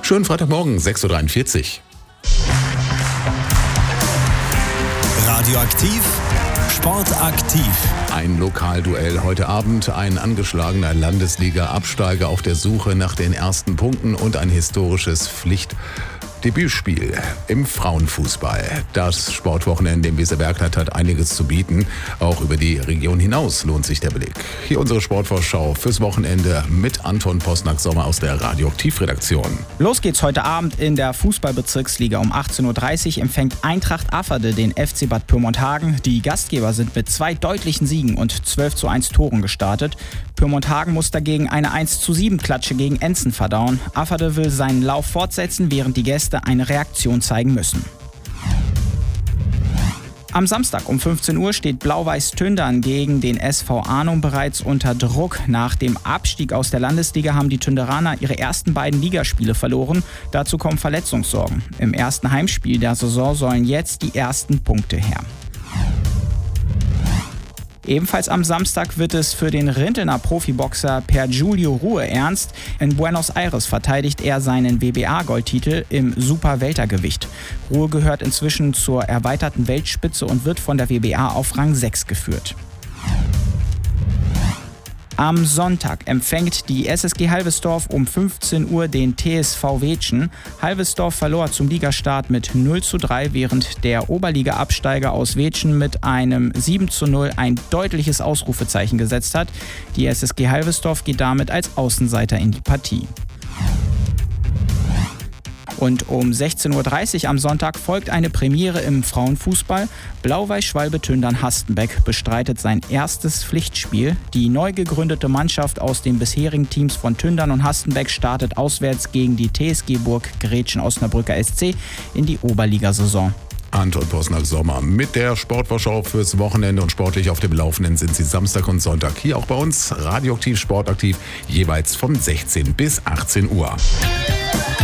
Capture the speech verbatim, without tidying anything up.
Schönen Freitagmorgen, sechs Uhr dreiundvierzig. Radioaktiv, sportaktiv. Ein Lokalduell heute Abend, ein angeschlagener Landesliga-Absteiger auf der Suche nach den ersten Punkten und ein historisches Pflichtdebütspiel im Frauenfußball. Das Sportwochenende im Weserbergland hat einiges zu bieten. Auch über die Region hinaus lohnt sich der Blick. Hier unsere Sportvorschau fürs Wochenende mit Anton Posnack-Sommer aus der Radioaktiv-Redaktion. Los geht's heute Abend in der Fußballbezirksliga. Um achtzehn Uhr dreißig empfängt Eintracht Afferde den F C Bad Pyrmont-Hagen. Die Gastgeber sind mit zwei deutlichen Siegen und zwölf zu eins Toren gestartet. Pyrmont-Hagen muss dagegen eine eins zu sieben Klatsche gegen Enzen verdauen. Afferde will seinen Lauf fortsetzen, während die Gäste eine Reaktion zeigen müssen. Am Samstag um fünfzehn Uhr steht Blau-Weiß Tündern gegen den S V Arnum bereits unter Druck. Nach dem Abstieg aus der Landesliga haben die Tünderaner ihre ersten beiden Ligaspiele verloren. Dazu kommen Verletzungssorgen. Im ersten Heimspiel der Saison sollen jetzt die ersten Punkte her. Ebenfalls am Samstag wird es für den Rintelner Profiboxer Per Giulio Ruhe ernst. In Buenos Aires verteidigt er seinen W B A-Goldtitel im Super-Weltergewicht. Ruhe gehört inzwischen zur erweiterten Weltspitze und wird von der W B A auf Rang sechs geführt. Am Sonntag empfängt die S S G Halvesdorf um fünfzehn Uhr den T S V Weetschen. Halvesdorf verlor zum Ligastart mit null zu drei, während der Oberliga-Absteiger aus Weetschen mit einem sieben zu null ein deutliches Ausrufezeichen gesetzt hat. Die S S G Halvesdorf geht damit als Außenseiter in die Partie. Und um sechzehn Uhr dreißig am Sonntag folgt eine Premiere im Frauenfußball. Blau-Weiß-Schwalbe Tündern-Hastenbeck bestreitet sein erstes Pflichtspiel. Die neu gegründete Mannschaft aus den bisherigen Teams von Tündern und Hastenbeck startet auswärts gegen die T S G Burg Gretchen Osnabrücker S C in die Oberligasaison. Anton Posnack-Sommer mit der Sportvorschau fürs Wochenende, und sportlich auf dem Laufenden sind Sie Samstag und Sonntag hier auch bei uns Radioaktiv Sportaktiv, jeweils von sechzehn bis achtzehn Uhr.